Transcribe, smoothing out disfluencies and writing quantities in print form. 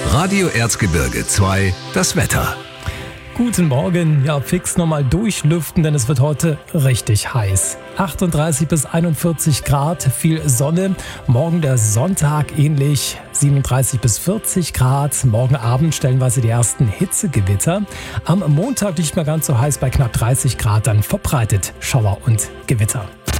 Radio Erzgebirge 2, das Wetter. Guten Morgen, ja fix nochmal durchlüften, denn es wird heute richtig heiß. 38 bis 41 Grad, viel Sonne. Morgen der Sonntag ähnlich, 37 bis 40 Grad. Morgen Abend stellenweise die ersten Hitzegewitter. Am Montag nicht mehr ganz so heiß bei knapp 30 Grad, dann verbreitet Schauer und Gewitter.